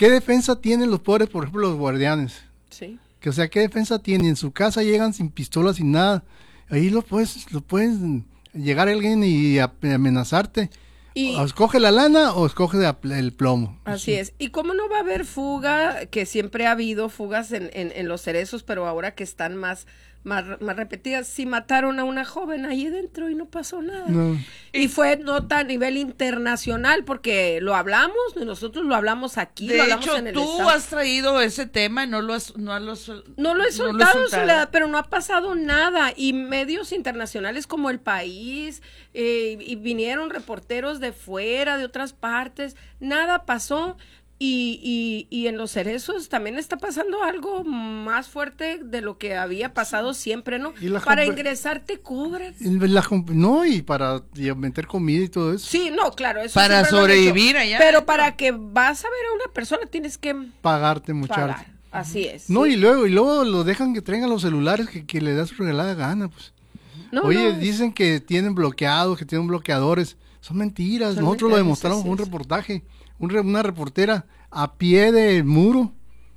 ¿qué defensa tienen los pobres, por ejemplo, los guardianes? Sí. Que, o sea, ¿qué defensa tienen? En su casa llegan sin pistola, sin nada. Ahí lo puedes llegar alguien y amenazarte. Y O escoge la lana o escoge el plomo. así es. ¿Y cómo no va a haber fuga? Que siempre ha habido fugas en los cerezos, pero ahora que están más repetidas. Si mataron a una joven ahí dentro y no pasó nada. No. Y fue nota a nivel internacional, porque lo hablamos, nosotros lo hablamos aquí, lo De hablamos hecho, en el tú estado. has traído ese tema, no lo he soltado, Soledad, pero no ha pasado nada. Y medios internacionales como El País, y vinieron reporteros de fuera, de otras partes, nada pasó. Y en los cerezos también está pasando algo más fuerte de lo que había pasado siempre, ¿no? Para ingresar te cobran. No, y para meter comida y todo eso. Sí, no, claro, eso para siempre lo han sobrevivir hecho. allá. Pero para que vas a ver a una persona tienes que Pagarte, muchacho. pagar. Así es. No, sí. y luego lo dejan que traigan los celulares que le da su regalada gana, pues. No, Oye, no, dicen que tienen bloqueados, que tienen bloqueadores. Son mentiras. Son Nosotros lo mentiras, demostramos sí, con un sí. reportaje. Una reportera a pie del muro,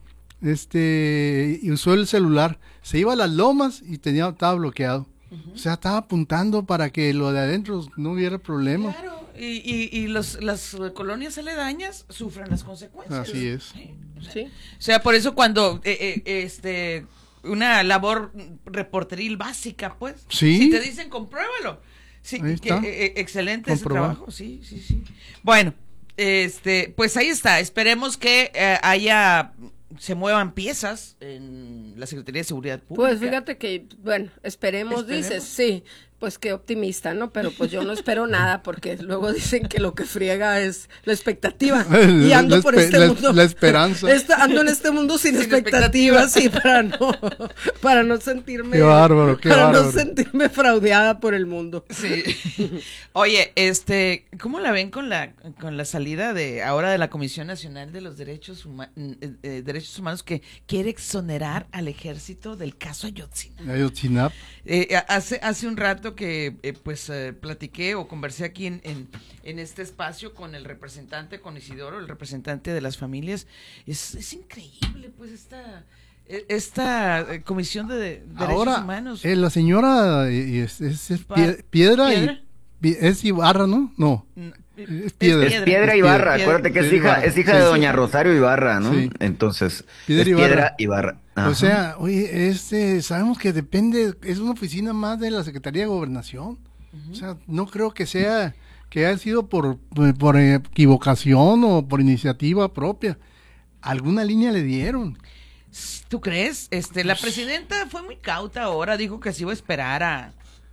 y usó el celular. Se iba a las lomas y estaba bloqueado. O sea, estaba apuntando para que lo de adentro no hubiera problema. Claro, y las colonias aledañas sufren las consecuencias. Así es. Sí. O sea, por eso cuando una labor reporteril básica, pues, Sí. si te dicen compruébalo. Sí, Ahí está. Excelente ese Comprobado. trabajo, sí. Bueno, pues ahí está. Esperemos que se muevan piezas en la Secretaría de Seguridad Pública. Pues fíjate que, bueno, esperemos, dices, sí, pues qué optimista, ¿no? Pero pues yo no espero nada, porque luego dicen que lo que friega es la expectativa. Y ando por este mundo. La esperanza. Ando en este mundo sin expectativas, sí, para no sentirme. Qué bárbaro, qué para bárbaro. no sentirme fraudeada por el mundo. Sí. Oye, ¿cómo la ven con la salida ahora de la Comisión Nacional de los Derechos Humanos que quiere exonerar al ejército del caso Ayotzinapa? Ayotzinapa. Hace un rato que platiqué o conversé aquí en este espacio con el representante, con Isidoro, el representante de las familias. Es increíble, pues, esta comisión de derechos humanos. La señora Piedra. Es Ibarra, ¿no? No. Es Piedra. Es Piedra Ibarra, acuérdate que es hija de doña Rosario Ibarra, ¿no? Sí. Entonces, Piedra Ibarra. O sea, oye, sabemos que es una oficina más de la Secretaría de Gobernación. O sea, no creo que haya sido por equivocación o por iniciativa propia. Alguna línea le dieron. ¿Tú crees? La presidenta fue muy cauta ahora, dijo que se iba a esperar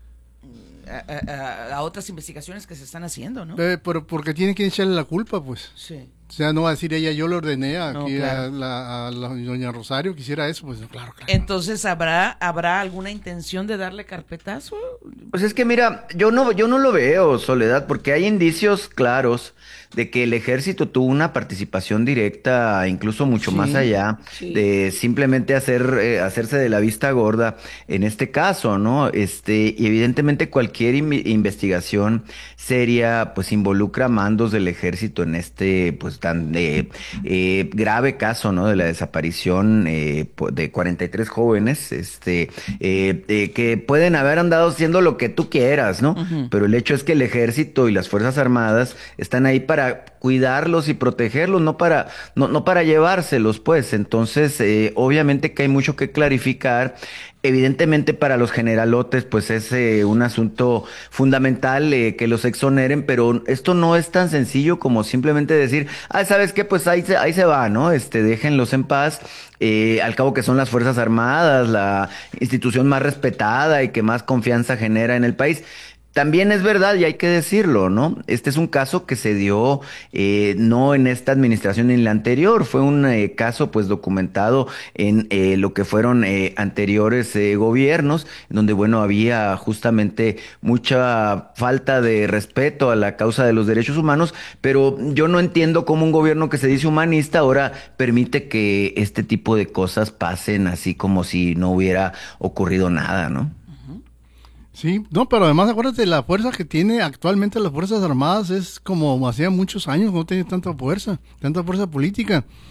a otras investigaciones que se están haciendo, ¿no? Pero porque tiene que echarle la culpa, pues. Sí. O sea, no va a decir ella, yo le ordené aquí claro. a la doña Rosario que hiciera eso, pues claro. Entonces, ¿habrá alguna intención de darle carpetazo? Pues es que mira, yo no lo veo, Soledad, porque hay indicios claros de que el ejército tuvo una participación directa, incluso mucho más allá de simplemente hacerse de la vista gorda en este caso, ¿no? Y evidentemente cualquier investigación seria, pues involucra mandos del ejército en pues tan grave caso, ¿no? De la desaparición de 43 jóvenes, que pueden haber andado haciendo lo que tú quieras, ¿no? Uh-huh. Pero el hecho es que el ejército y las Fuerzas Armadas están ahí para cuidarlos y protegerlos, no para llevárselos, pues. Entonces, obviamente que hay mucho que clarificar. Evidentemente para los generalotes pues es un asunto fundamental que los exoneren, pero esto no es tan sencillo como simplemente decir, ¿sabes qué? Pues ahí se va, ¿no? Déjenlos en paz. Al cabo que son las Fuerzas Armadas, la institución más respetada y que más confianza genera en el país. También es verdad, y hay que decirlo, ¿no? Este es un caso que se dio no en esta administración ni en la anterior, fue un caso pues documentado en lo que fueron anteriores gobiernos, donde bueno, había justamente mucha falta de respeto a la causa de los derechos humanos, pero yo no entiendo cómo un gobierno que se dice humanista ahora permite que este tipo de cosas pasen así como si no hubiera ocurrido nada, ¿no? Sí, no, pero además acuérdate, la fuerza que tiene actualmente las Fuerzas Armadas es como hacía muchos años, no tiene tanta fuerza política.